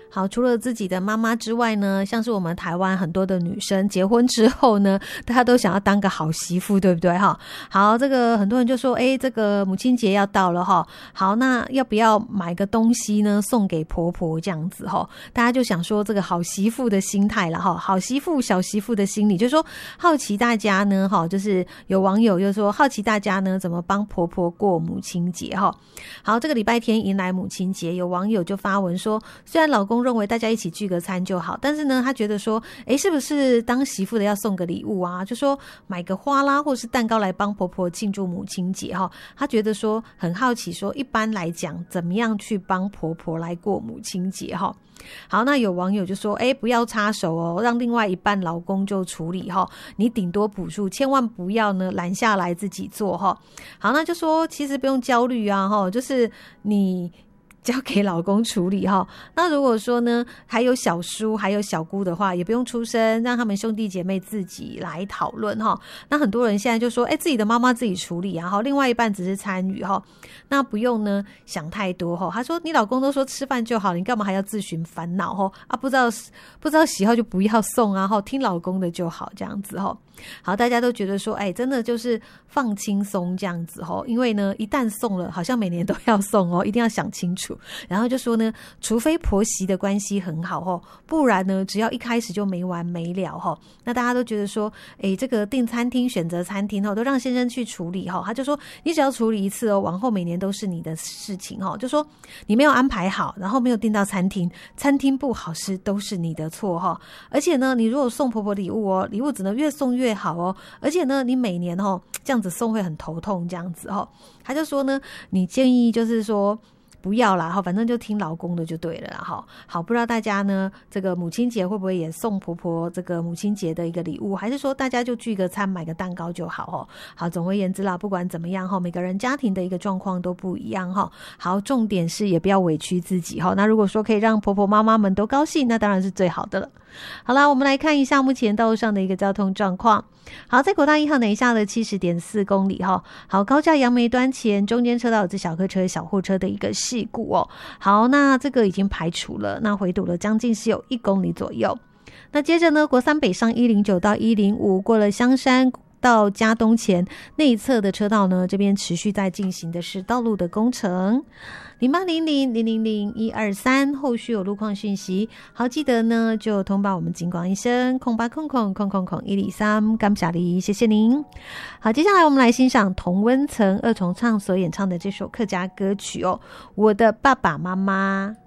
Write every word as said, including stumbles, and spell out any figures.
好，除了自己的妈妈之外呢，像是我们台湾很多的女生结婚之后呢，大家都想要当个好媳妇，对不对哈？好，这个很多人就说，哎，这个母亲节要到了哈，好，那要不要买个东西呢送给婆婆这样子哈？大家就想说这个好媳妇的心态了哈，好媳妇小媳妇的心理，就是说好奇大家呢哈，就是有网友就说好奇大家呢怎么帮婆婆过母亲节哈。好，这个礼拜天迎来母亲节，有网友就发文说，虽然老公认为大家一起聚个餐就好，但是呢他觉得说诶是不是当媳妇的要送个礼物啊，就说买个花啦或是蛋糕来帮婆婆庆祝母亲节齁。他觉得说很好奇说一般来讲怎么样去帮婆婆来过母亲节齁。好，那有网友就说诶不要插手哦，让另外一半老公就处理齁，你顶多补助，千万不要呢揽下来自己做齁。好，那就说其实不用焦虑啊齁，就是你交给老公处理齁。那如果说呢还有小叔还有小姑的话，也不用出声，让他们兄弟姐妹自己来讨论齁。那很多人现在就说诶自己的妈妈自己处理啊齁，另外一半只是参与齁，那不用呢想太多齁。他说你老公都说吃饭就好，你干嘛还要自寻烦恼齁啊，不知道不知道喜好就不要送啊齁，听老公的就好这样子齁。好，大家都觉得说哎真的就是放轻松这样子齁，因为呢一旦送了好像每年都要送哦，一定要想清楚。然后就说呢除非婆媳的关系很好齁，不然呢只要一开始就没完没了齁。那大家都觉得说哎这个订餐厅选择餐厅齁都让先生去处理齁，他就说你只要处理一次哦，往后每年都是你的事情齁。就说你没有安排好，然后没有订到餐厅，餐厅不好吃都是你的错齁。而且呢你如果送婆婆礼物哦，礼物只能越送越好哦，而且呢你每年齁这样子送会很头痛这样子齁。他就说呢你建议就是说不要啦，反正就听老公的就对了啦。好，不知道大家呢这个母亲节会不会也送婆婆这个母亲节的一个礼物，还是说大家就聚个餐买个蛋糕就好。好，总而言之啦，不管怎么样每个人家庭的一个状况都不一样。好，重点是也不要委屈自己。那如果说可以让婆婆妈妈们都高兴，那当然是最好的了。好啦，我们来看一下目前道路上的一个交通状况。好，在国道一号南下了 七十点四公里齁。好，高架杨梅端前中间车道有自小客车小货车的一个事故哦。好，那这个已经排除了，那回堵了将近是有一公里左右。那接着呢国三北上一零九到一零五，过了香山到嘉东前内侧的车道呢，这边持续在进行的是道路的工程。零八零零零零零一二三，后续有路况讯息，好记得呢就通报我们警广一声空八空空空空空一零三，感谢你，谢谢您。好，接下来我们来欣赏同温层二重唱所演唱的这首客家歌曲哦，我的爸爸妈妈。